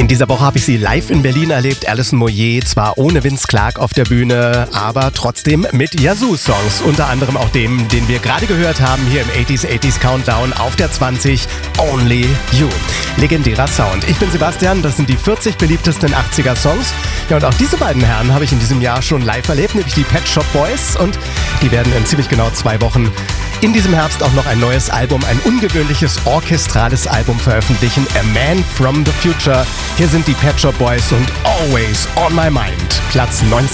In dieser Woche habe ich sie live in Berlin erlebt, Alison Moyet, zwar ohne Vince Clarke auf der Bühne, aber trotzdem mit Yazoo-Songs, unter anderem auch dem, den wir gerade gehört haben, hier im 80s Countdown auf der 20, Only You. Legendärer Sound. Ich bin Sebastian, das sind die 40 beliebtesten 80er Songs. Ja, und auch diese beiden Herren habe ich in diesem Jahr schon live erlebt, nämlich die Pet Shop Boys, und die werden in ziemlich genau 2 Wochen in diesem Herbst auch noch ein neues Album, ein ungewöhnliches orchestrales Album veröffentlichen, A Man from the Future. Hier sind die Pet Shop Boys und Always on My Mind, Platz 19.